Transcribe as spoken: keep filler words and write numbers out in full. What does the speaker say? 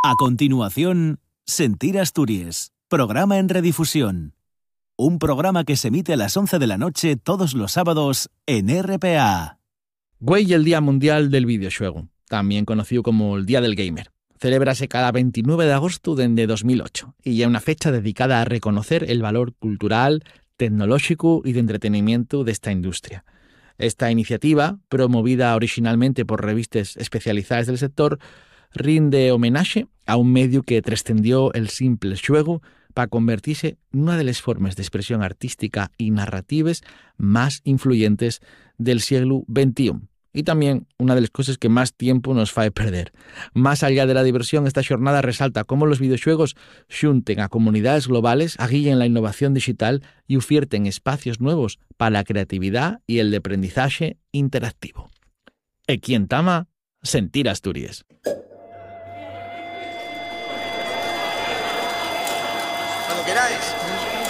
A continuación, Sentir Asturias, programa en redifusión. Un programa que se emite a las once de la noche todos los sábados en R P A. Güey, el Día Mundial del Videojuego, también conocido como el Día del Gamer. Celébrase cada veintinueve de agosto desde dos mil ocho y es una fecha dedicada a reconocer el valor cultural, tecnológico y de entretenimiento de esta industria. Esta iniciativa, promovida originalmente por revistas especializadas del sector, rinde homenaje a un medio que trascendió el simple juego para convertirse en una de las formas de expresión artística y narrativas más influyentes del siglo veintiuno. Y también una de las cosas que más tiempo nos fae perder. Más allá de la diversión, esta jornada resalta cómo los videojuegos xunten a comunidades globales, aguillen la innovación digital y ofierten espacios nuevos para la creatividad y el de aprendizaje interactivo. E quien tama, Sentir Asturias. Cuando queráis.